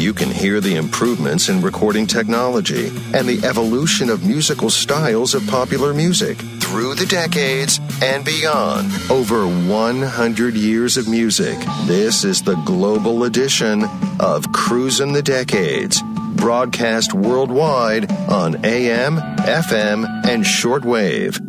you can hear the improvements in recording technology and the evolution of musical styles of popular music through the decades and beyond. Over 100 years of music. This is the global edition of Cruisin' the Decades, broadcast worldwide on AM, FM, and shortwave.